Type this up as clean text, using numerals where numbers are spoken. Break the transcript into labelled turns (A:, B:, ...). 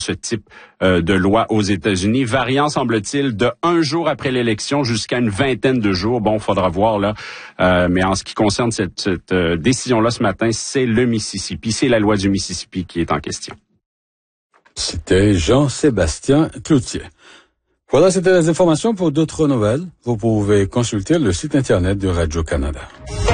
A: ce type de loi aux États-Unis, variant, semble-t-il, de 1 jour après l'élection jusqu'à une vingtaine de jours. Bon, faudra voir là. Mais en ce qui concerne cette décision-là ce matin, c'est le Mississippi, c'est la loi du Mississippi qui est en question.
B: C'était Jean-Sébastien Cloutier. Voilà, c'était les informations. Pour d'autres nouvelles, vous pouvez consulter le site Internet de Radio-Canada.